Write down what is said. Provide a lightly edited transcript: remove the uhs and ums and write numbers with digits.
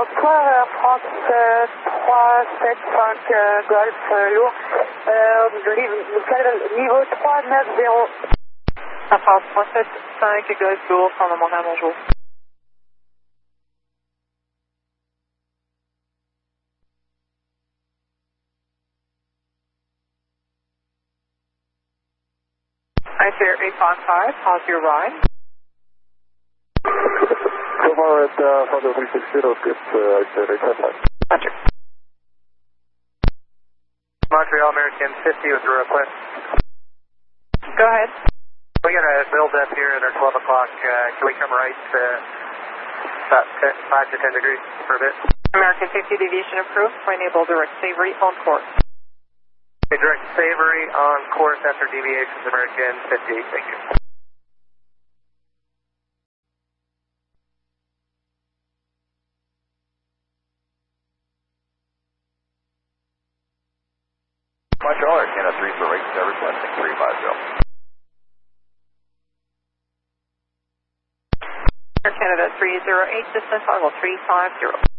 Bonsoir, France 375 Golf lourd, niveau 390. France 375 Golf lourd, Fernand Montréal, bonjour. Iceair 855, how's your ride? So far at Fondo 360, good, Iceair 855. Roger. Montreal American 50 with a request. Go ahead. We got a build up here at our 12 o'clock. Can we come right about 5 to 10 degrees for a bit? American 50 deviation approved for enable direct Savory on course. Okay, direct Savory on course after deviations, American 50. Thank you. Montreal Air Canada 3 for rate service, landing 350. Air Canada 308, distance level 350.